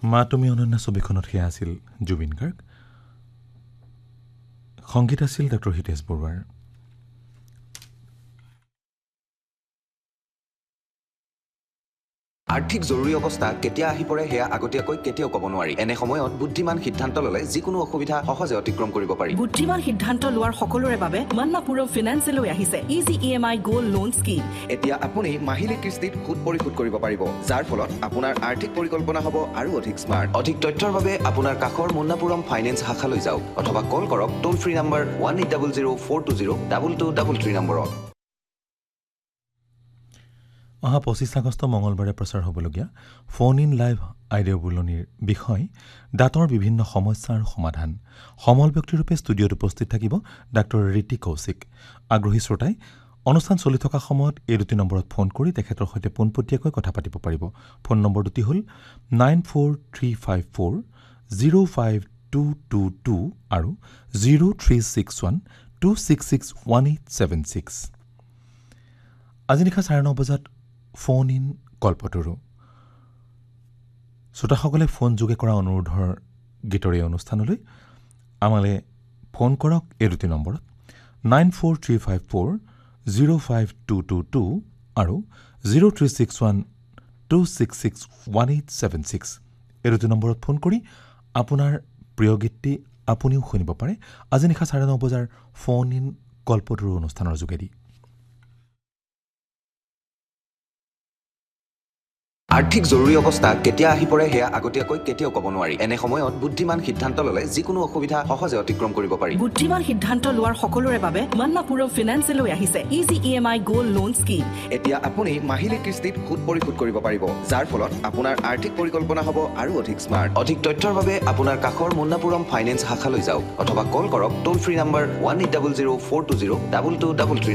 মা তুমি অনন্যা ছবিখনত সেয়া আছিল জুবিন গাৰ্গ, সংগীত আছিল ডক্টৰ হিতেশ বৰুৱাৰ। আৰ্থিক জৰুৰী অৱস্থা কেতিয়া আহি পৰে সেয়া আগতীয়াকৈ কেতিয়াও ক'ব নোৱাৰি। এনে সময়ত বুদ্ধিমান সিদ্ধান্ত ল'লে যিকোনো অসুবিধা সহজে অতিক্ৰম কৰিব পাৰি। বুদ্ধিমান সিদ্ধান্ত লোৱাৰ সকলোৰে বাবে মান্নাপুৰম ফিনান্সে লৈ আহিছে easy EMI gold loan scheme. এতিয়া আপুনি মাহিলী কিস্তিত সুদ পৰিশোধ কৰিব পাৰিব, যাৰ ফলত আপোনাৰ আৰ্থিক পৰিকল্পনা হ'ব আৰু অধিক স্মাৰ্ট। অধিক তথ্যৰ বাবে আপোনাৰ কাষৰ মান্নাপুৰম ফাইনেন্স শাখালৈ যাওক অথবা কল কৰক টোল ফ্ৰী নম্বৰ 1800-420-2233 নম্বৰত। অহা 25 আগষ্ট মঙলবাৰে প্ৰচাৰ হ'বলগীয়া ফোন ইন লাইভ আইডিঅ' বুলনিৰ বিষয় দাঁতৰ বিভিন্ন সমস্যা আৰু সমাধান। সমল ব্যক্তিৰূপে ষ্টুডিঅ'ত উপস্থিত থাকিব ডাক্তৰ ঋতি কৌশিক। আগ্ৰহী শ্ৰোতাই অনুষ্ঠান চলি থকা সময়ত এই দুটি নম্বৰত ফোন কৰি তেখেতৰ সৈতে পোনপটীয়াকৈ কথা পাতিব পাৰিব। ফোন নম্বৰ দুটি হ'ল 9435405222 আৰু 036126611876। আজি নিশা 9:30 বজাত ফোন ইন কল্পতৰু। শ্ৰোতাসকলে ফোনযোগে কৰা অনুৰোধৰ গীতৰ এই অনুষ্ঠানলৈ আমালৈ ফোন কৰক এই দুটি নম্বৰত 9435405222 আৰু 036126611876। এই দুটি নম্বৰত ফোন কৰি আপোনাৰ প্ৰিয় গীতটি আপুনিও শুনিব পাৰে আজি নিশা 9:30 বজাৰ ফোন ইন কল্পতৰু অনুষ্ঠানৰ যোগেদি। আৰ্থিক জৰুৰী অৱস্থা কেতিয়া আহি পৰে সেয়া আগতীয়াকৈ কেতিয়াও ক'ব নোৱাৰি। এনে সময়ত বুদ্ধিমান সিদ্ধান্ত ল'লে যিকোনো অসুবিধা সহজে অতিক্ৰম কৰিব পাৰি। বুদ্ধিমান সিদ্ধান্ত লোৱাৰ সকলোৰে বাবে মান্নাপুৰম ফিনান্সে লৈ আহিছে easy EMI gold loan scheme. এতিয়া আপুনি মাহিলী কিস্তিত সুদ পৰিশোধ কৰিব পাৰিব, যাৰ ফলত আপোনাৰ আৰ্থিক পৰিকল্পনা হ'ব আৰু অধিক স্মাৰ্ট। অধিক তথ্যৰ বাবে আপোনাৰ কাষৰ মান্নাপুৰম ফাইনেন্স শাখালৈ যাওক অথবা কল কৰক টোল ফ্ৰী নম্বৰ 1800-420-2233